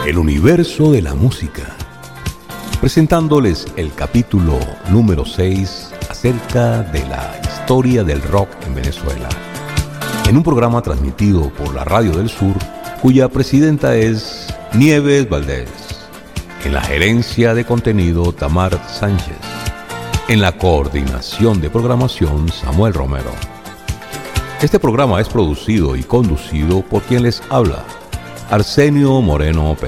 el universo de la música, presentándoles el capítulo número 6 acerca de la historia del rock en Venezuela, en un programa transmitido por la Radio del Sur, cuya presidenta es Nieves Valdés, en la gerencia de contenido Tamar Sánchez, en la coordinación de programación Samuel Romero. Este programa es producido y conducido por quien les habla, Arsenio Moreno Pérez.